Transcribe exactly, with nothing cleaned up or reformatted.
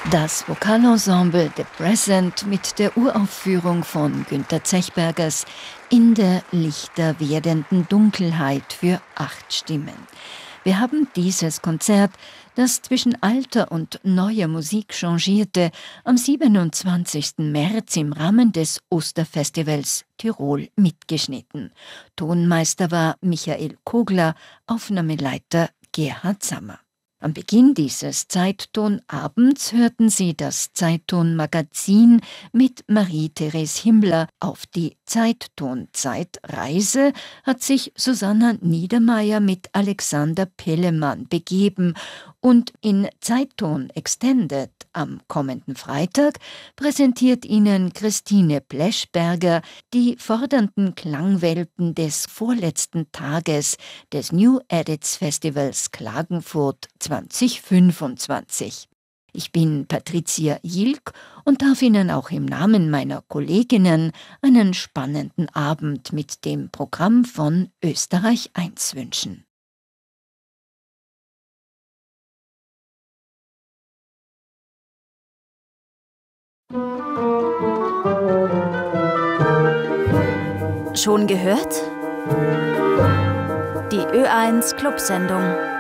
Das Vokalensemble The Present mit der Uraufführung von Günter Zechbergers In der lichter werdenden Dunkelheit für acht Stimmen. Wir haben dieses Konzert, das zwischen alter und neuer Musik changierte, am siebenundzwanzigsten März im Rahmen des Osterfestivals Tirol mitgeschnitten. Tonmeister war Michael Kogler, Aufnahmeleiter Gerhard Sammer. Am Beginn dieses Zeittonabends hörten Sie das Zeitton-Magazin mit Marie-Therese Himmler. Auf die Zeitton-Zeitreise hat sich Susanna Niedermeier mit Alexander Pellemann begeben und in Zeitton Extended am kommenden Freitag präsentiert Ihnen Christine Pleschberger die fordernden Klangwelten des vorletzten Tages des New Edits Festivals Klagenfurt zwanzig fünfundzwanzig. Ich bin Patricia Jilk und darf Ihnen auch im Namen meiner Kolleginnen einen spannenden Abend mit dem Programm von Österreich eins wünschen. Schon gehört? Die Ö eins Clubsendung.